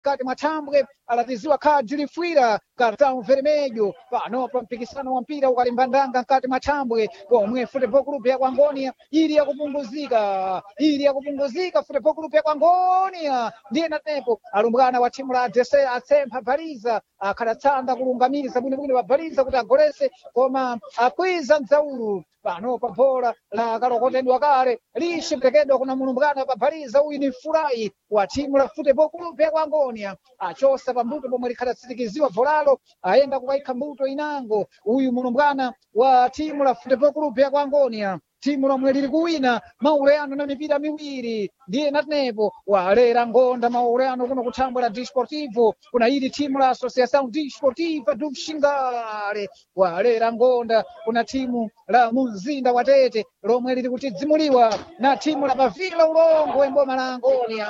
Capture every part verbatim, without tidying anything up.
mkati mwa thambwe alatiziwa khadi lifwira cartão vermelho panopa mpikisano wa mpira ukalimbandanga mkati mwa thambwe pomwe futebol club ya Angonia ili yakupunguzika ili yakupunguzika futebol club ya Angonia ndiye natepo alumbwana wa timu la D C atsempha baliza akhadatsanda kulungamiza bwinobwino babaliza kuti agolese koma akwiza mdzaulu panopa bola la kalokotedwa kale lishipwerekedwa kuna mulumbwana babaliza uyu ni furayi wa timu la futebol club ya Angonia achosa pambuto pomwe likhadatsirikiziwa volalo aenda kukaikha mbuto inango uyu mulumbwana wa timu la futebol club ya Angonia timu lomwe lili kuwina mauleyano na mipira miwiri ndiye natenepo walera ngonda mauleyano kuno kuthambwe la Desportivo kuna ili timu la Associação Desportiva do Xingale walera ngonda kuna timu la Mumzinda wa Tete lomwe lili kutidzimuliwa na timu la Pavila Ulongwe mboma la Angonia.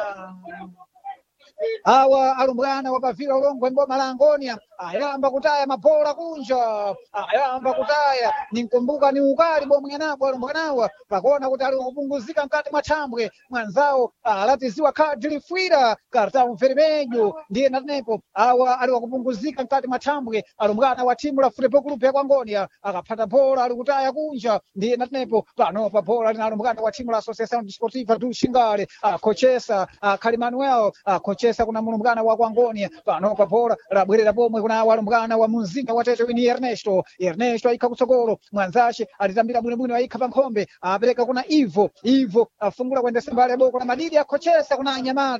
Awa alumbwana wa Pavila Ulongwe mboma la Angonia ayamba kutaya mabola kunja ayamba kutaya ninkumbuka ni ukali bomwe nabo alumbwanawa pakona kuti ali kupunguzika mkati mwa thambwe mwanzao alatiziwa khadi lifwira cartão vermelho ndiye natenepo awa ali kupunguzika mkati mwa thambwe alumbwana wa timu la futebol club ya Angonia akaphata bola ali kutaya kunja ndiye natenepo panopa bola lina alumbwana wa timu la Associação Desportiva do Xingale akochesa Khali Manuel akochesa kuna mulumbwana wa Angonia panopa bola labwerera pomwe kuna walumbwana wa Mumzinda wa Tete ni Ernesto Ernesto aikha kutsogolo mwanzace alitambira bwinobwino aikha pankhombe apereka kuna Ivo Ivo afungula kuendesa mbali ya boko la Madidi akochesa kuna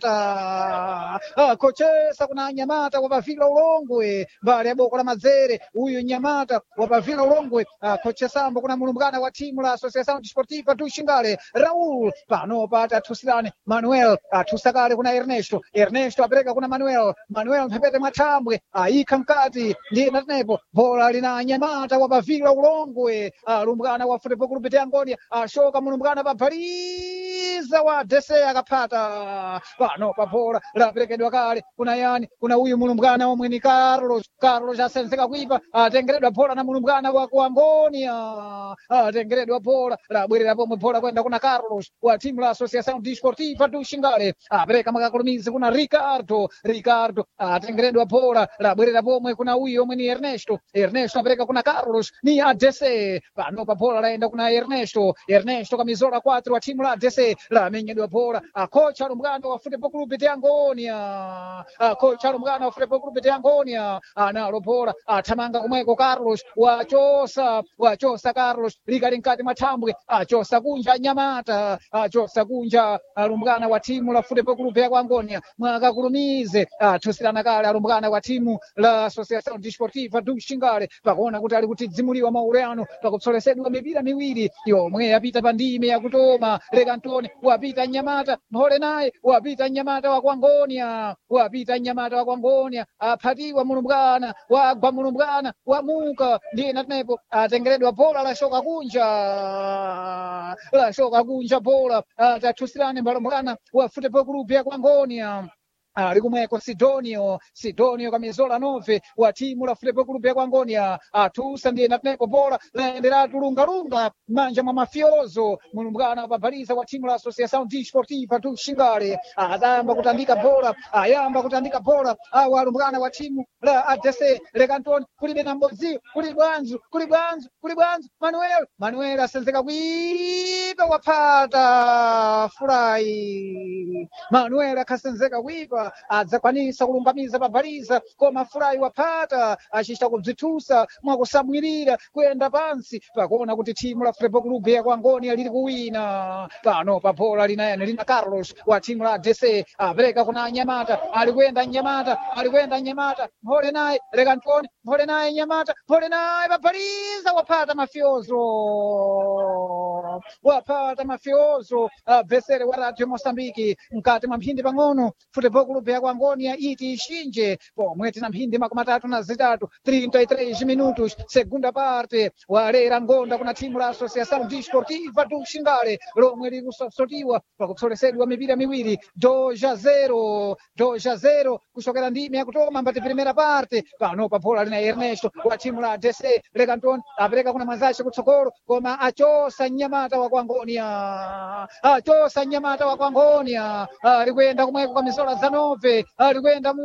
Anyamata akochesa kuna Anyamata wa Pavila Ulongwe mbali ya boko la Mazere uyu Nyamata wa Pavila Ulongwe akochesambo kuna mulumbwana wa timu la Associação Desportiva do Xingale Raul panopa atatusilane Manuel atusakale kuna Ernesto Ernesto apereka kuna Manuel Manuel mpepete mwatambwe aika mkati ndiye natenepo bola lina Anyamata wa Pavila Ulongwe alumbwana wa futebol club ya Angonia ashoka mulumbwana babaliza wa D C akaphata panopa bola laperekedwa kale kuna yani kuna huyu mulumbwana omwe ni Carlos Carlos asenzeka kuipa atengeredwa bola na mulumbwana wa Angonia atengeredwa bola labwerera pomwe bola kwenda kuna Carlos wa timu la Associação Desportiva do Xingale apereka makakulumizi kuna Ricardo Ricardo atengeredwa bola labwerera pomwe kuna huyu omwe ni Ernesto Ernesto apereka kuna Carlos ni A D C panopa bola laenda kuna Ernesto Ernesto kamizola quatro wa timu la A D C lamenyedwa bola akocha alumbwana wa futebol club ya Angonia akocha alumbwana wa futebol club ya Angonia analo bola athamanga kumweko Carlos wachosa wachosa Carlos likali mkati mwa thambwe achosa kunja Anyamata achosa kunja alumbwana wa timu la futebol club ya Angonia mwakakulumize atusilana kale alumbwana wa timu la Associação Desportiva do Xingale pakuona kuti ali kutidzimuliwa mauleyano pakupsolesedwa mipira miwiri yomwe yapita pa ndime yakutoma Lekantoni wapita Nyamata mphole naye wapita Nyamata wa Angonia wapita Nyamata wa Angonia aphatiwa mulumbwana wagwa mulumbwana wamuka ndiye natenepo atengeredwa bola lashoka kunja lashoka kunja bola atatusilane mbalumbwana wa futebol club ya Angonia ali kumweko Sidonio Sidonio kamizola nove wa timu la futebol club ya Angonia atusa ndiye natenepo bola laendera tulungalunga manja mwa mafiozo mulumbwana wa babaliza wa timu la Associação Desportiva do Xingale ayamba kutandika bola ayamba kutandika bola awa alumbwana wa timu la A D C Lekantoni kulibe na mbodzi kuli bwanzu kuli bwanzu kuli bwanzu Manuel Manuel asenzeka kuipa wapata furayi Manuel akasenzeka kuipa adzakwanisa kulungamiza babaliza koma furayi wapata achita kubzitusa mwakusamwirira kuyenda pansi pakuona kuti timu la futebol club ya Angonia lili kuwina pano pa bola linayani lina Carlos wa timu la A D C apereka kuna Anyamata ali kuyenda Anyamata ali kuyenda Anyamata mphole naye Lekantoni mphole naye Anyamata mphole naye babaliza wapata mafiozo wapata mafiozo vesere wa Radio Mosambiki mkati mwa mphindi pang'ono futebol club ya Angonia iti ishinje pomwe tina mphindi makumi atatu na zitatu trinta e três minutos segunda parte walera ngonda kuna timu la Associação Desportiva do Xingale lomwe likusosotiwa pakupsolesedwa mipira miwiri dois a zero dois a zero kushokera ndime yakutoma mbati primeira parte pano pa bola lina Ernesto wa timu la A D C Lekantoni apereka kuna mwanzace kutsogolo koma achosa Nyamata wa Angonia achosa Nyamata wa Angonia ali kuyenda kumweko kwa mizola za nove ali kuyenda